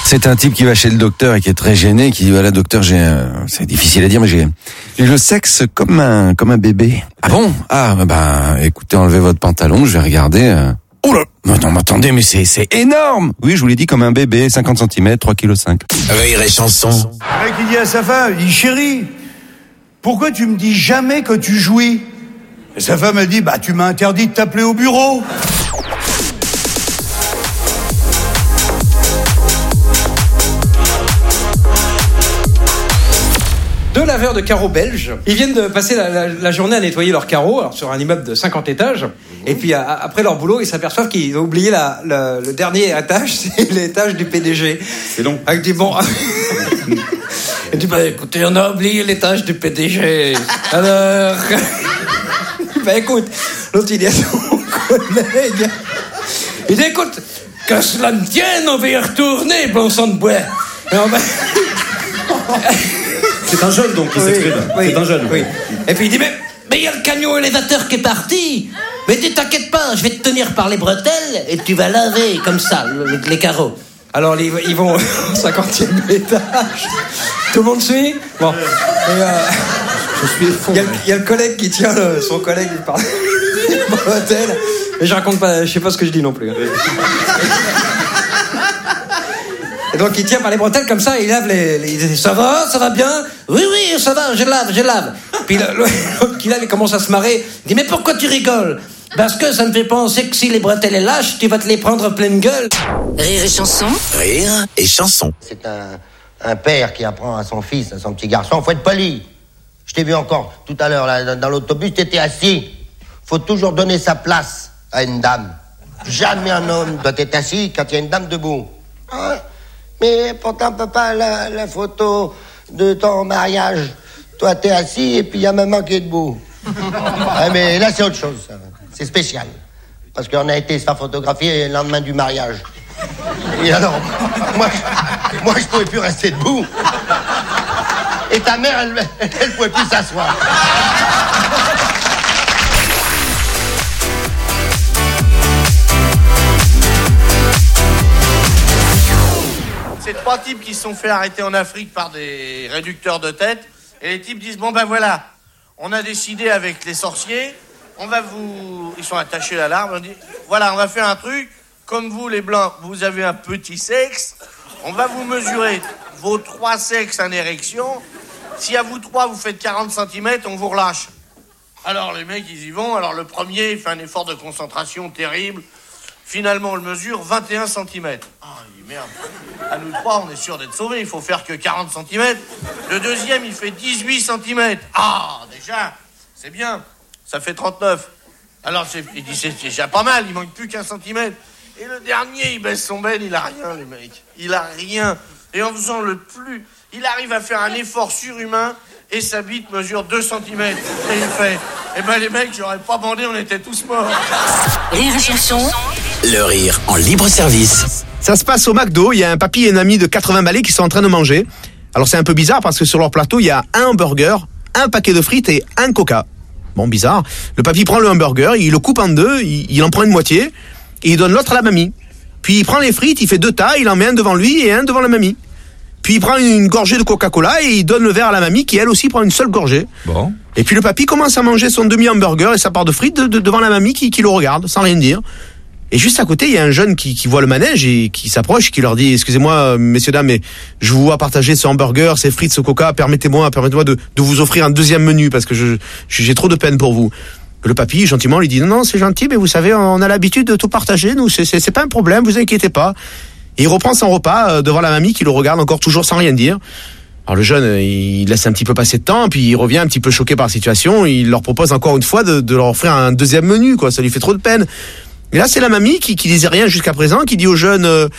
C'est un type qui va chez le docteur et qui est très gêné, qui dit voilà docteur, c'est difficile à dire, mais j'ai le sexe comme un bébé. Ah bon? Ah écoutez, enlevez votre pantalon, je vais regarder. Oh là! Non, mais attendez, mais c'est énorme! Oui, je vous l'ai dit, comme un bébé, 50 cm, 3,5 kg. Rire et chanson. Le mec, il dit à sa femme, il dit, chérie, pourquoi tu me dis jamais que tu jouis? Et sa femme a dit, tu m'as interdit de t'appeler au bureau. Deux laveurs de carreaux belges, ils viennent de passer la journée à nettoyer leurs carreaux sur un immeuble de 50 étages. Et puis après leur boulot, ils s'aperçoivent qu'ils ont oublié le dernier étage, c'est l'étage du PDG. C'est long. Avec du bon. Il dit écoutez, on a oublié l'étage du PDG. Alors, écoute, l'autre il dit à son collègue, il dit écoute, que cela ne tienne, on va y retourner, bon sang de bois. Et on va... C'est un jeune donc qui s'exprime. Oui, c'est un jeune. Oui. Et puis il dit mais il y a le camion élévateur qui est parti. Mais tu t'inquiètes pas, je vais te tenir par les bretelles et tu vas laver comme ça les carreaux. Alors ils vont au 50e étage. Tout le monde suit. Bon. Je suis effondré. Il y a le collègue qui tient son collègue par les bretelles. Mais je raconte pas, je sais pas ce que je dis non plus. Et donc il tient par les bretelles comme ça, il lave les... Ça va bien? Oui, ça va, je lave. Puis l'autre qui lave, il commence à se marrer. Il dit mais pourquoi tu rigoles? Parce que ça me fait penser que si les bretelles est lâches, tu vas te les prendre pleine gueule. Rire et chanson. Rire et chanson. C'est un père qui apprend à son fils, à son petit garçon, faut être poli. Je t'ai vu encore tout à l'heure là, dans l'autobus, t'étais assis. Faut toujours donner sa place à une dame. Jamais un homme doit être assis quand il y a une dame debout. Hein? Mais pourtant, papa, la photo de ton mariage, toi t'es assis et puis il y a maman qui est debout. Mais là c'est autre chose, ça. C'est spécial. Parce qu'on a été se faire photographier le lendemain du mariage. Et alors, moi je pouvais plus rester debout. Et ta mère, elle pouvait plus s'asseoir. C'est 3 types qui se sont fait arrêter en Afrique par des réducteurs de tête. Et les types disent, voilà, on a décidé avec les sorciers, ils sont attachés à l'arbre, on dit, voilà, on va faire un truc, comme vous les blancs, vous avez un petit sexe, on va vous mesurer vos 3 sexes en érection, si à vous 3 vous faites 40 cm, on vous relâche. Alors les mecs, ils y vont, alors le premier, il fait un effort de concentration terrible, finalement on le mesure 21 cm. Ah, il dit, merde, à nous 3, on est sûr d'être sauvés, il faut faire que 40 cm. Le deuxième, il fait 18 cm. Ah, déjà, c'est bien, ça fait 39. Alors, il dit, c'est déjà pas mal, il manque plus qu'un centimètre. Et le dernier, il baisse son ben, il a rien, les mecs. Il a rien. Et en faisant le plus, il arrive à faire un effort surhumain et sa bite mesure 2 cm. Et il fait, les mecs, j'aurais pas bandé, on était tous morts. Rire et chanson. Le rire en libre service. Ça se passe au McDo, il y a un papy et une amie de 80 balais qui sont en train de manger. Alors c'est un peu bizarre parce que sur leur plateau, il y a un hamburger, un paquet de frites et un coca. Bon, bizarre. Le papy prend le hamburger, il le coupe en deux, il en prend une moitié et il donne l'autre à la mamie. Puis il prend les frites, il fait 2 tas, il en met un devant lui et un devant la mamie. Puis il prend une gorgée de Coca-Cola et il donne le verre à la mamie qui elle aussi prend une seule gorgée. Bon. Et puis le papy commence à manger son demi-hamburger et sa part de frites devant la mamie qui le regarde sans rien dire. Et juste à côté, il y a un jeune qui voit le manège et qui s'approche, qui leur dit « Excusez-moi, messieurs, dames, mais je vous vois partager ce hamburger, ces frites, ce coca, permettez-moi de vous offrir un deuxième menu parce que j'ai trop de peine pour vous. » Le papy, gentiment, lui dit « Non, c'est gentil, mais vous savez, on a l'habitude de tout partager, nous, c'est pas un problème, vous inquiétez pas. » Et il reprend son repas devant la mamie qui le regarde encore toujours sans rien dire. Alors le jeune, il laisse un petit peu passer de temps, puis il revient un petit peu choqué par la situation, il leur propose encore une fois de leur offrir un deuxième menu, quoi, ça lui fait trop de peine. Et là, c'est la mamie qui disait rien jusqu'à présent, qui dit au jeune